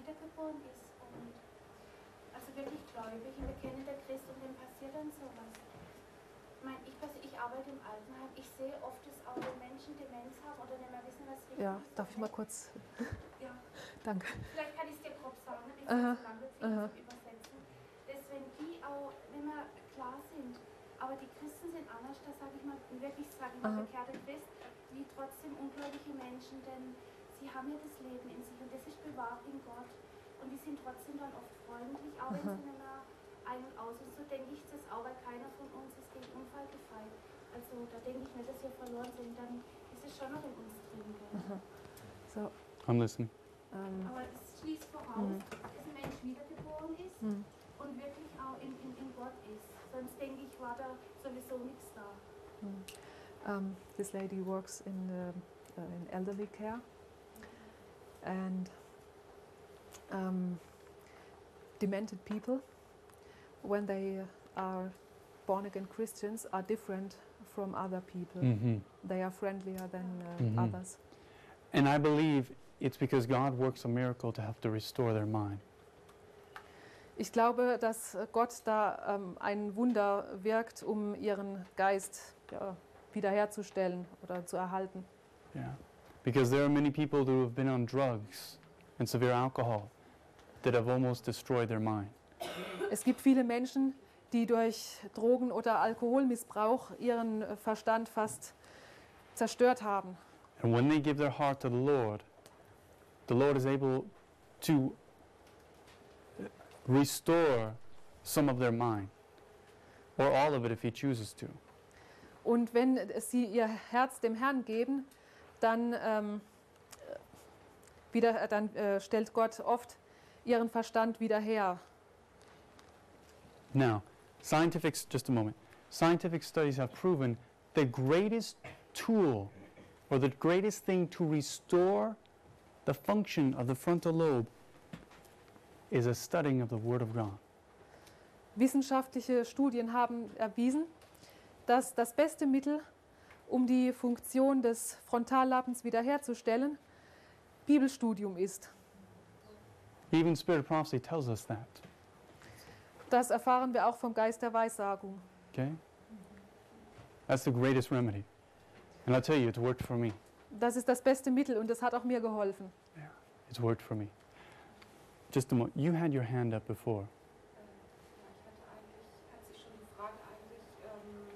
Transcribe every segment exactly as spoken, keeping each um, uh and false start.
wiedergeboren ist und also wirklich gläubig und bekennender Christ und dem passiert dann sowas. Ich meine, ich, ich arbeite im Altenheim, ich sehe oft, dass auch wenn Menschen Demenz haben oder nicht mehr wissen, was richtig Ja, ist. darf ich mal kurz? Ja. Danke. Vielleicht kann ich es dir grob sagen, damit ich Aha. es so lange ziehen zum Übersetzen. Dass wenn die auch nicht mehr klar sind, aber die Christen sind anders, da sage ich mal, wirklich sage ich mal, bekehrte Christ, wie trotzdem ungläubige Menschen, denn sie haben ja das Leben in sich und das ist bewahrt in Gott. Und die sind trotzdem dann oft freundlich, auch wenn sie nicht mehr ein- und aus. Und so denke ich das auch, weil keiner von uns ist gegen Unfall gefeit. Also da denke ich nicht, dass wir verloren sind, dann ist es schon noch in uns drin. Gell? So, I'm listening. um, Aber es schließt voraus, dass ein Mensch wiedergeboren ist und wirklich auch in, in, in Gott ist. Sonst denke ich, war da sowieso nichts da. um, this lady works in, uh, uh, in elderly care, and um, demented people, when they are born again Christians, are different from other people. Mm-hmm. They are friendlier than uh, Mhm. others. And I believe it's because God works a miracle to have to restore their mind. Ich glaube, dass Gott da ähm, ein Wunder wirkt, um ihren Geist ja, wiederherzustellen oder zu erhalten. Yeah. Because there are many people who have been on drugs and severe alcohol that have almost destroyed their mind. Es gibt viele Menschen, die durch Drogen- oder Alkoholmissbrauch ihren Verstand fast zerstört haben. And when they give their heart to the Lord, the Lord is able to restore some of their mind, or all of it if He chooses to. Und wenn sie ihr Herz dem Herrn geben, dann, ähm, wieder, dann äh, stellt Gott oft ihren Verstand wieder her. Now, scientific, just a moment. Scientific studies have proven the greatest tool or the greatest thing to restore the function of the frontal lobe is a studying of the Word of God. Wissenschaftliche Studien haben erwiesen, dass das beste Mittel, um die Funktion des Frontallappens wiederherzustellen, Bibelstudium ist. Even Spirit of Prophecy tells us that. Das erfahren wir auch vom Geist der Weissagung. Okay? That's the greatest remedy. And I'll tell you, it's worked for me. Das ist das beste Mittel und das hat auch mir geholfen. Yeah, it's worked for me. Just a moment. You had your hand up before. Ich hatte eigentlich, hat sich schon die Frage eigentlich ähm,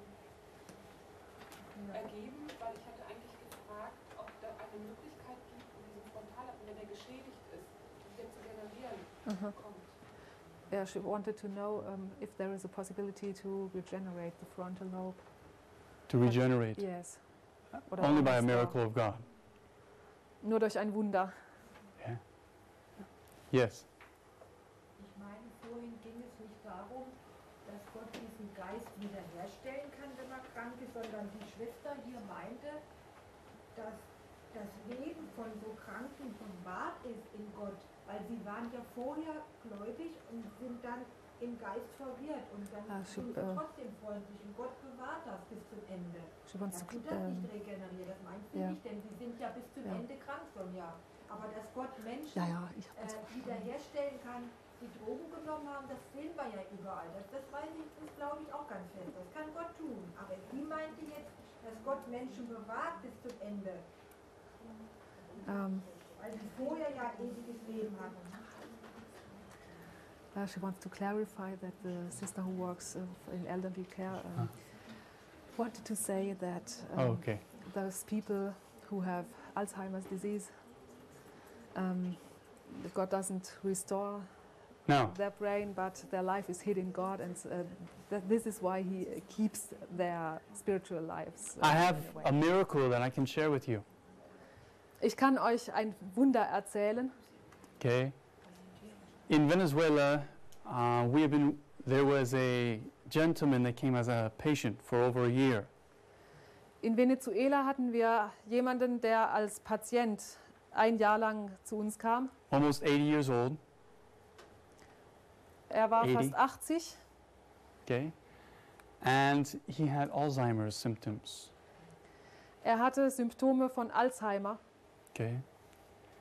ergeben, weil ich hatte eigentlich gefragt, ob da eine Möglichkeit gibt, um diesen Frontallappen, wenn er geschädigt ist, wieder zu generieren kommt. Yeah, she wanted to know um, if there is a possibility to regenerate the frontal lobe. To regenerate. Yes. Oder Only by a was da- miracle of God. Nur durch ein Wunder. Yeah. Yes. Ich meine, vorhin ging es nicht darum, dass Gott diesen Geist wiederherstellen kann, wenn man krank ist, sondern die Schwester hier meinte, dass das Leben von so Kranken bewahrt ist in Gott, weil sie waren ja vorher gläubig und sind dann im Geist verwirrt und dann Ah, sind super. sie trotzdem freundlich und Gott bewahrt das bis zum Ende. She wants Das to, tut das ähm, nicht regenerieren, das meint sie ja. nicht, denn sie sind ja bis zum Ja. Ende krank schon, ja. Aber dass Gott Menschen Ja, ja, ich hab das äh, verstanden. wiederherstellen kann, die Drogen genommen haben, das sehen wir ja überall. Das, das weiß ich, das glaube ich auch ganz fest. Das kann Gott tun. Aber sie meinte jetzt, dass Gott Menschen bewahrt bis zum Ende. um, Weil sie vorher ja ewiges Leben hatten. uh, she wants to clarify that the sister who works uh, in elderly care um, wanted to say that um, Oh, okay. those people who have Alzheimer's disease, um, God doesn't restore Now, their brain, but their life is hid in God, and uh, that this is why He keeps their spiritual lives. uh, I have in a way. a miracle that I can share with you. Ich kann euch ein Wunder erzählen. Okay. In Venezuela, uh, we have been. There was a gentleman that came as a patient for over a year. In Venezuela hatten wir jemanden, der als Patient ein Jahr lang zu uns kam. Almost eighty years old. Er war eighty. fast achtzig Okay. And he had Alzheimer's symptoms. Er hatte Symptome von Alzheimer. Okay.